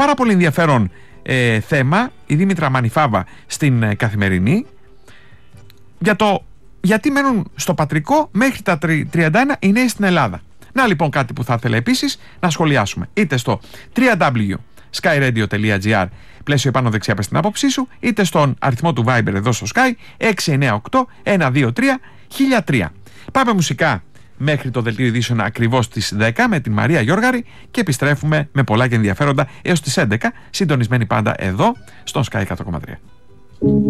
Πάρα πολύ ενδιαφέρον θέμα η Δήμητρα Μανιφάβα στην Καθημερινή για το γιατί μένουν στο πατρικό μέχρι τα 31 οι νέοι στην Ελλάδα. Να λοιπόν κάτι που θα ήθελα επίσης να σχολιάσουμε, είτε στο www.skyradio.gr πλαίσιο επάνω δεξιά πες την άποψή σου, είτε στον αριθμό του Viber εδώ στο Sky 698-123-1003. Πάμε μουσικά μέχρι το δελτίο ειδήσεων ακριβώς στις 10 με την Μαρία Γιώργαρη και επιστρέφουμε με πολλά και ενδιαφέροντα έως τις 11, συντονισμένοι πάντα εδώ στον Sky 100,3.